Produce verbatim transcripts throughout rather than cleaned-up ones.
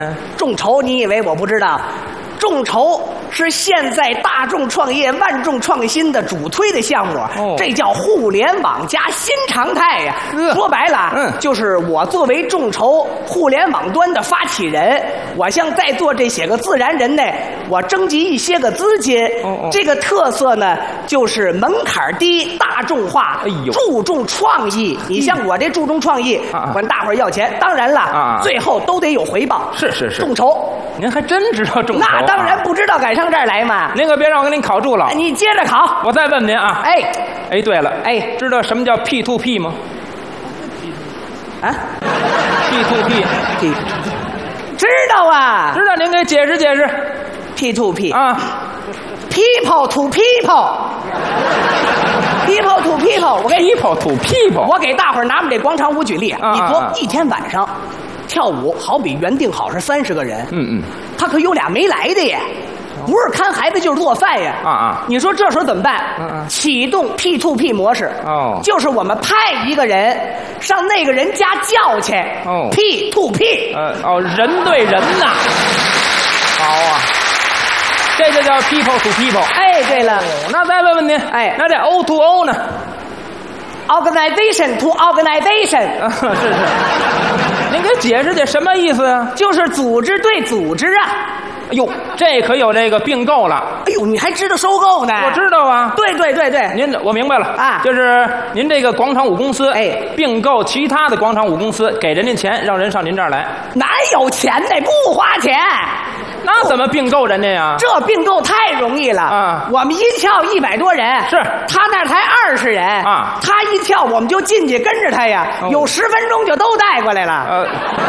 众筹，你以为我不知道？众筹是现在大众创业、万众创新的主推的项目，哦、这叫互联网加新常态呀、啊。说白了，嗯，就是我作为众筹互联网端的发起人，我向在座这些个自然人呢，我征集一些个资金。哦哦这个特色呢，就是门槛低、大众化，哎呦，注重创意。你像我这注重创意，啊、管大伙儿要钱，当然了，啊、最后都得有回报。 是是是， 众筹。 您还真知道众筹？ 那当然不知道，敢上这儿来嘛？ 您可别让我给您考住了。 你接着考。 我再问您啊。 哎， 哎，对了， 哎， 知道什么叫 P to P 吗？ 啊 ，P to P， 知道啊？ 知道，您给解释解释。 P to P 啊 ，People to People。People to people， 我给 People to people， 我给大伙儿拿我们这广场舞举例。 啊、 你说一天晚上跳舞，好比原定好是三十个人， 嗯嗯， 他可有俩没来的耶，不是看孩子就是做饭呀。 啊啊， 你说这时候怎么办？ 嗯嗯， 启动 P to P 模式。 哦， 就是我们派一个人上那个人家叫去。 哦 ，P to P。 呃哦，人对人呐。好啊。这就叫 people to people。 哎，对了， 哦、那再问问您， 哎， 那这 O to O 呢 ？Organization to organization。 是是，您给解释解什么意思啊？ 就是组织对组织啊。 哎呦，这可有这个并购了。 哎呦，你还知道收购呢？ 我知道啊。 对对对对， 您我明白了啊， 就是您这个广场舞公司， 哎， 并购其他的广场舞公司，给人家钱，让人上您这儿来。 哪有钱呢？不花钱。 那怎么并购人家呀？ 这并购太容易了啊！ 我们一跳一百多人，是他那才二十人啊！ 他一跳，我们就进去跟着他呀，哦、有十分钟就都带过来了。呃，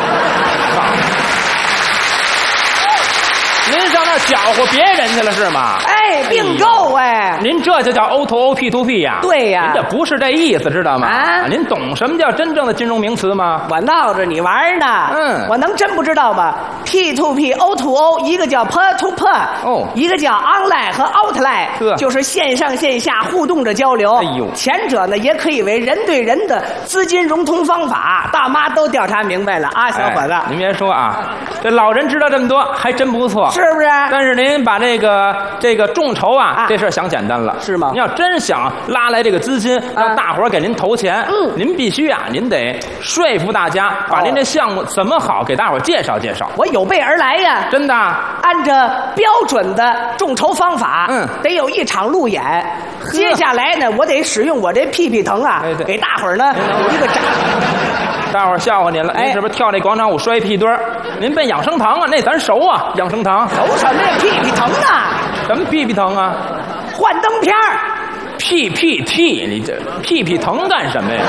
您上那搅和别人去了是吗？ 哎，并购哎！ 您这就叫 O to O P to P 呀？ 对呀， 您这不是这意思，知道吗？ 啊， 您懂什么叫真正的金融名词吗？ 我闹着你玩呢。 嗯， 我能真不知道吗 ？P to P、O to O， 一个叫 Peer to Peer， 哦，一个叫 Online 和 Outline， 就是线上线下互动着交流。哎呦，前者呢也可以为人对人的资金融通方法，大妈都调查明白了啊，小伙子。 哎、您别说啊，这老人知道这么多，还真不错。 是不是？ 但是您把这个这个众筹啊，啊这事儿想简单了， 是吗？ 您要真想拉来这个资金，让大伙儿给您投钱，嗯，您必须啊，您得说服大家，把您这项目怎么好给大伙儿介绍介绍。 我有备而来呀， 真的， 按照标准的众筹方法， 嗯， 得有一场路演。接下来呢，我得使用我这屁屁疼啊， 哎、 给大伙儿呢有一个展。 大伙儿笑话您了，您是不是跳那广场舞摔屁墩儿？您奔养生堂啊？那咱熟啊，养生堂熟什么呀？屁屁疼啊！ 什么屁屁疼啊？ 幻灯片儿 P P T， 你这屁屁疼干什么呀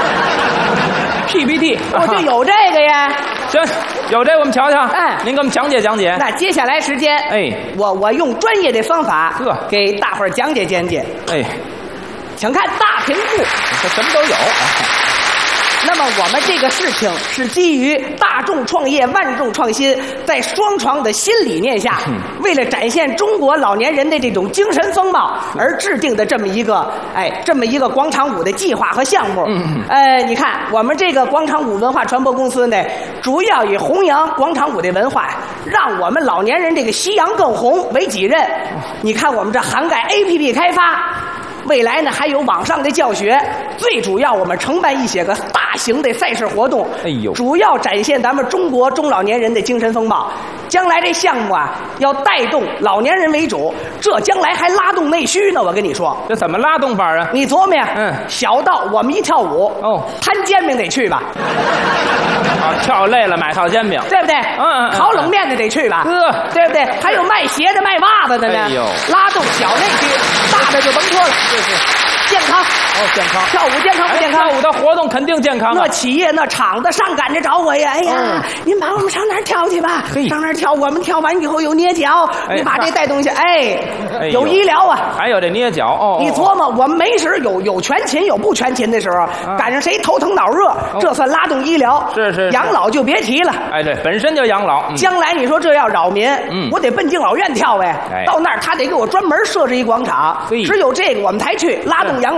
？P P T， 我就有这个呀。 行，有这我们瞧瞧。 哎， 您给我们讲解讲解。 那接下来时间， 哎， 我我用专业的方法， 呵， 给大伙儿讲解讲解。 哎， 请看大屏幕， 这什么都有。 那么我们这个事情是基于大众创业、万众创新，在双创的新理念下，为了展现中国老年人的这种精神风貌而制定的这么一个，哎，这么一个广场舞的计划和项目。呃，你看我们这个广场舞文化传播公司呢，主要以弘扬广场舞的文化，让我们老年人这个夕阳更红为己任。你看我们这涵盖 A P P 开发。未来呢，还有网上的教学，最主要我们承办一些个大型的赛事活动， 哎呦， 主要展现咱们中国中老年人的精神风貌。将来这项目啊，要带动老年人为主，这将来还拉动内需呢。我跟你说， 这怎么拉动法啊？ 你琢磨呀， 嗯， 小到我们一跳舞， 哦， 摊煎饼得去吧？ 啊，跳累了买套煎饼， 对不对？ 嗯嗯， 烤冷面的得去吧？ 呵， 对不对？还有卖鞋的、卖袜子的呢。 哎呦， 拉动小内需，大的就甭说了。 是是。 健康哦，健康， 跳舞健康不健康？ 跳舞的活动肯定健康、啊。 那企业那厂子上赶着找我呀！哎呀，哦、您把我们上哪儿跳去吧？上哪儿跳？我们跳完以后有捏脚，哎、你把这带动去。哎，哎有医疗啊， 还有这捏脚哦。 你琢磨，我们没时有有全勤有不全勤的时候，啊、赶上谁头疼脑热，哦、这算拉动医疗。 是 是, 是。 养老就别提了。 哎，对，本身就养老。 嗯、将来你说这要扰民，嗯，我得奔敬老院跳呗。 哎、 到那儿他得给我专门设置一广场，只有这个我们才去拉动养老。嗯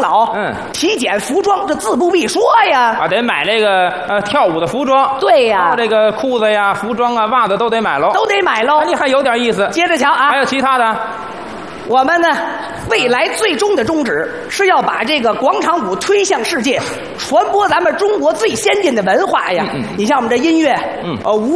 嗯， 体检服装，这自不必说呀。 啊，得买这个呃跳舞的服装。 对呀， 这个裤子呀、服装啊、袜子都得买喽， 都得买喽。 你还有点意思。 接着瞧啊， 还有其他的。 我们呢，未来最终的宗旨是要把这个广场舞推向世界，传播咱们中国最先进的文化呀。 嗯嗯、 你像我们这音乐， 嗯， 呃，舞。